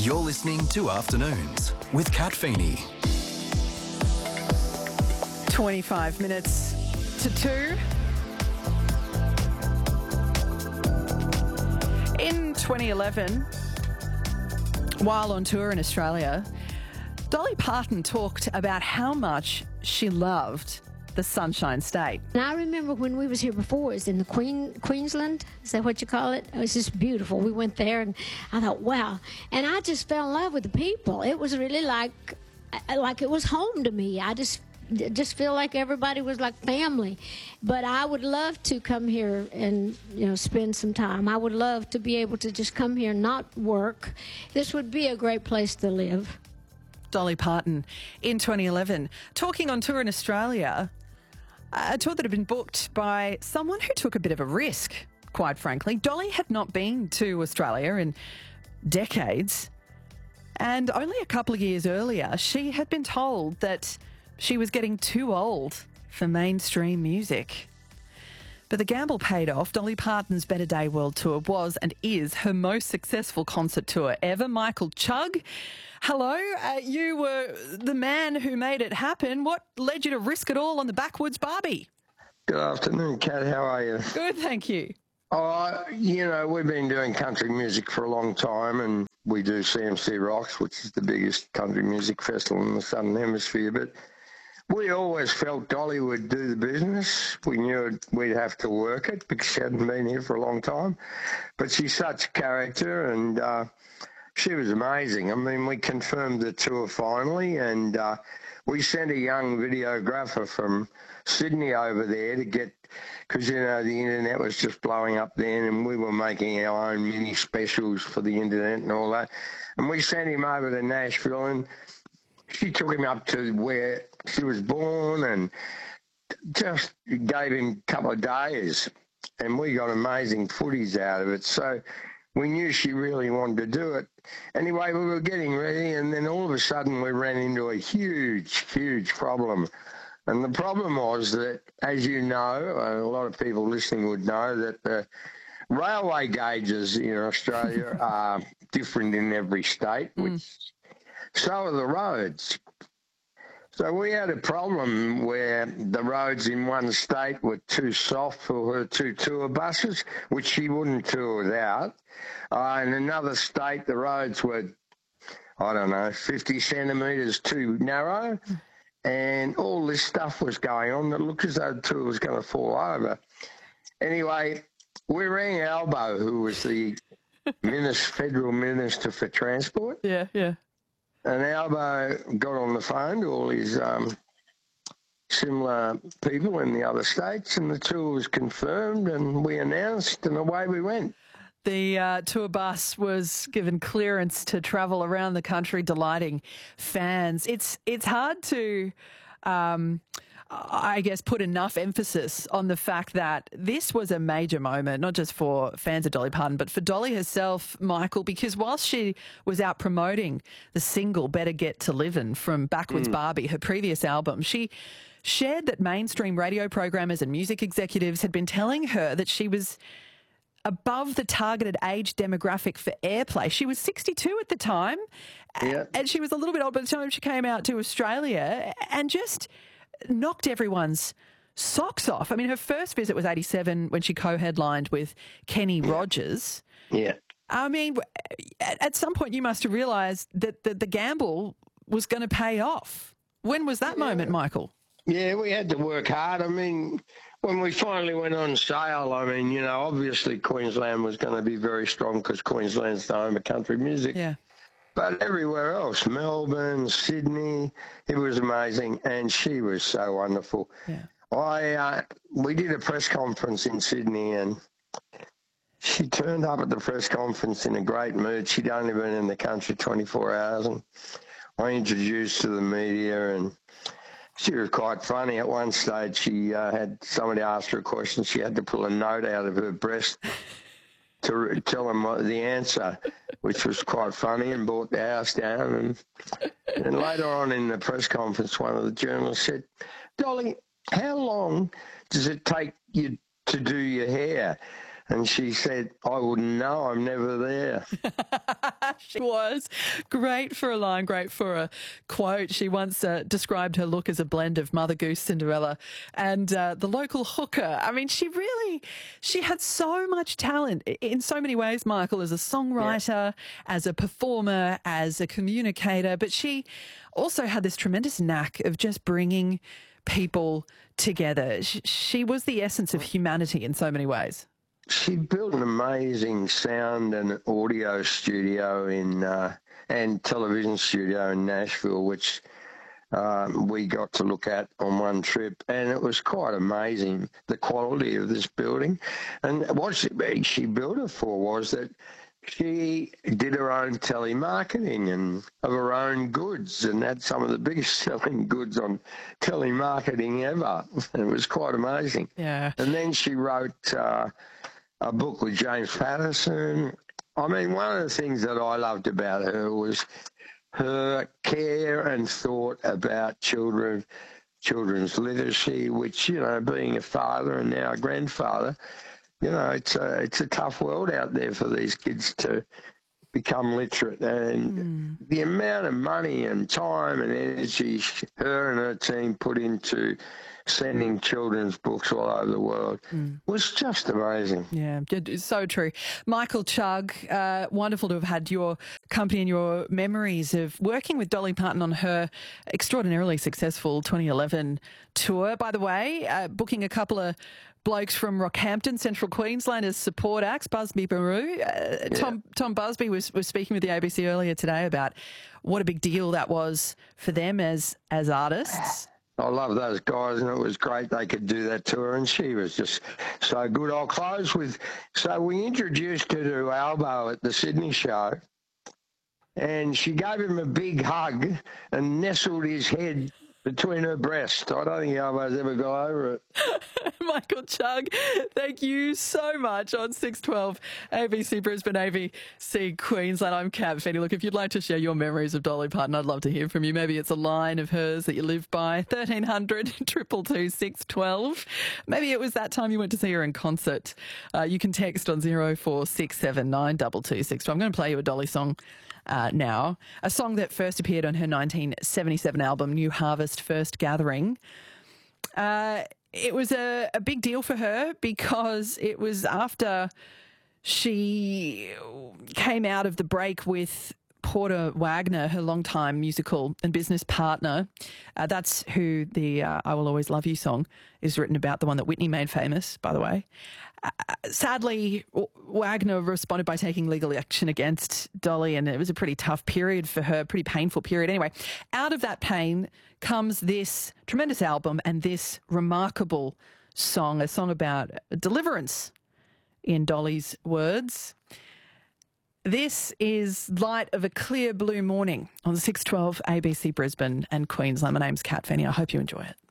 You're listening to Afternoons with Kat Feeney. 25 minutes to 2. In 2011, while on tour in Australia, Dolly Parton talked about how much she loved the Sunshine State. And I remember when we was here before, it was in the Queensland, is that what you call it? It was just beautiful. We went there and I thought, wow. And I just fell in love with the people. It was really like it was home to me. I just feel like everybody was like family. But I would love to come here and, spend some time. I would love to be able to just come here and not work. This would be a great place to live. Dolly Parton in 2011, talking on tour in Australia, a tour that had been booked by someone who took a bit of a risk, quite frankly. Dolly had not been to Australia in decades, and only a couple of years earlier, she had been told that she was getting too old for mainstream music. But the gamble paid off. Dolly Parton's Better Day World Tour was and is her most successful concert tour ever. Michael Chugg, hello. You were the man who made it happen. What led you to risk it all on the Backwoods Barbie? Good afternoon, Kat. How are you? Good, thank you. We've been doing country music for a long time, and we do CMC Rocks, which is the biggest country music festival in the Southern Hemisphere. But we always felt Dolly would do the business. We knew we'd have to work it because she hadn't been here for a long time. But she's such a character, and she was amazing. I mean, we confirmed the tour finally, and we sent a young videographer from Sydney over there to get, because, the internet was just blowing up then, and we were making our own mini specials for the internet and all that. And we sent him over to Nashville, and she took him up to where she was born and just gave him a couple of days, and we got amazing footage out of it. So we knew she really wanted to do it. Anyway, we were getting ready, and then all of a sudden we ran into a huge, huge problem. And the problem was that, as you know, a lot of people listening would know, that the railway gauges in Australia are different in every state, so are the roads. So we had a problem where the roads in one state were too soft for her two tour buses, which she wouldn't tour without. In another state, the roads were, 50 centimetres too narrow. And all this stuff was going on that looked as though the tour was going to fall over. Anyway, we rang Albo, who was the Federal Minister for Transport. Yeah. And Albo got on the phone to all his similar people in the other states, and the tour was confirmed, and we announced, and away we went. The tour bus was given clearance to travel around the country, delighting fans. It's hard to, put enough emphasis on the fact that this was a major moment, not just for fans of Dolly Parton, but for Dolly herself, Michael, because whilst she was out promoting the single Better Get to Livin' from Backwoods Barbie, her previous album, she shared that mainstream radio programmers and music executives had been telling her that she was above the targeted age demographic for airplay. She was 62 at the time, and she was a little bit old by the time she came out to Australia, and just knocked everyone's socks off. I mean, her first visit was 87 when she co-headlined with Kenny Rogers. Yeah. I mean, at some point you must have realised that the gamble was going to pay off. When was that moment, Michael? Yeah, we had to work hard. I mean, when we finally went on sale, obviously Queensland was going to be very strong because Queensland's the home of country music. Yeah. But everywhere else, Melbourne, Sydney, it was amazing, and she was so wonderful. Yeah. We did a press conference in Sydney, and she turned up at the press conference in a great mood. She'd only been in the country 24 hours, and I introduced to the media, and she was quite funny. At one stage, she had somebody ask her a question. She had to pull a note out of her breast to tell them the answer, which was quite funny, and brought the house down. And later on in the press conference, one of the journalists said, "Dolly, how long does it take you to do your hair?" And she said, I wouldn't know, I'm never there. She was great for a line, great for a quote. She once described her look as a blend of Mother Goose, Cinderella and the local hooker. I mean, she had so much talent in so many ways, Michael, as a songwriter, as a performer, as a communicator. But she also had this tremendous knack of just bringing people together. She was the essence of humanity in so many ways. She built an amazing sound and audio studio and television studio in Nashville, which we got to look at on one trip, and it was quite amazing, the quality of this building. And what she built it for was that she did her own telemarketing and of her own goods, and had some of the biggest selling goods on telemarketing ever. It was quite amazing. Yeah. And then she wrote a book with James Patterson. I mean, one of the things that I loved about her was her care and thought about children's literacy, which, you know, being a father and now a grandfather, you know, it's a tough world out there for these kids to become literate. And the amount of money and time and energy her and her team put into sending children's books all over the world was just amazing. Yeah, it's so true. Michael Chugg, wonderful to have had your company and your memories of working with Dolly Parton on her extraordinarily successful 2011 tour. By the way, booking a couple of blokes from Rockhampton, Central Queensland as support acts, Busby Baru. Tom Busby was speaking with the ABC earlier today about what a big deal that was for them as artists. I love those guys, and it was great they could do that to her, and she was just so good. I'll close with, so we introduced her to Albo at the Sydney show, and she gave him a big hug and nestled his head between her breasts. I don't think Albo's ever got over it. Michael Chugg, thank you so much on 612 ABC Brisbane, ABC Queensland. I'm Kat Feeney. Look, if you'd like to share your memories of Dolly Parton, I'd love to hear from you. Maybe it's a line of hers that you live by. 1300 222 612. Maybe it was that time you went to see her in concert. You can text on 0467 226. I'm going to play you a Dolly song now, a song that first appeared on her 1977 album, New Harvest First Gathering. It was a big deal for her because it was after she came out of the break with Porter Wagner, her longtime musical and business partner. That's who the I Will Always Love You song is written about, the one that Whitney made famous, by the way. Sadly, Wagner responded by taking legal action against Dolly, and it was a pretty tough period for her, pretty painful period. Anyway, out of that pain comes this tremendous album and this remarkable song, a song about deliverance, in Dolly's words. This is Light of a Clear Blue Morning on 612 ABC Brisbane and Queensland. My name's Kat Feeney. I hope you enjoy it.